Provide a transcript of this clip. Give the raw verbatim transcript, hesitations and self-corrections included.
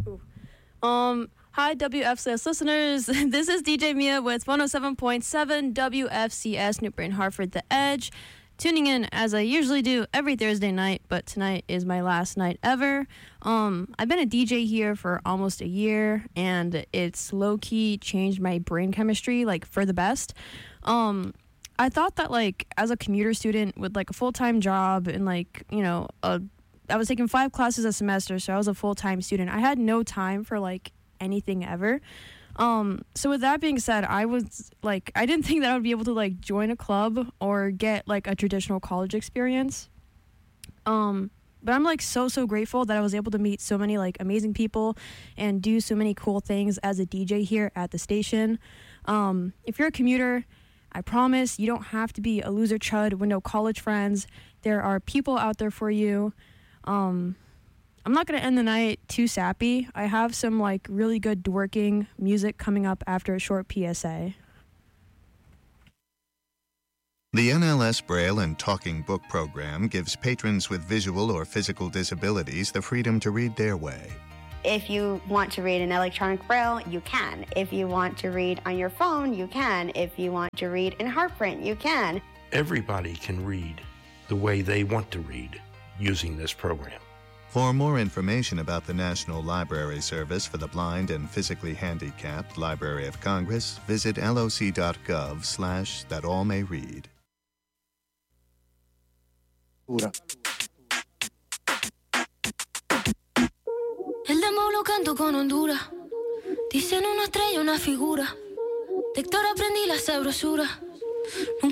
Um, hi, W F C S listeners. This is D J Mia with one oh seven point seven W F C S New Brain Hartford The Edge. Tuning in as I usually do every Thursday night, but tonight is my last night ever. Um, I've been a D J here for almost a year, and it's low-key changed my brain chemistry, like, for the best. Um, I thought that, like, as a commuter student with, like, a full-time job and, like, you know, a, I was taking five classes a semester, so I was a full-time student. I had no time for, like, anything ever. Um, so with that being said, I was like, I didn't think that I would be able to like join a club or get like a traditional college experience. Um, but I'm like so, so grateful that I was able to meet so many like amazing people and do so many cool things as a D J here at the station. Um, if you're a commuter, I promise you don't have to be a loser chud with no college friends. There are people out there for you. Um, I'm not going to end the night too sappy. I have some, like, really good dworking music coming up after a short P S A. The N L S Braille and Talking Book program gives patrons with visual or physical disabilities the freedom to read their way. If you want to read in electronic Braille, you can. If you want to read on your phone, you can. If you want to read in Heartprint, you can. Everybody can read the way they want to read using this program. For more information about the National Library Service for the Blind and Physically Handicapped, Library of Congress, visit loc.gov slash that all may read. El demo lo canto con Honduras. Dicen una estrella, una figura. De Héctor aprendí la sabrosura.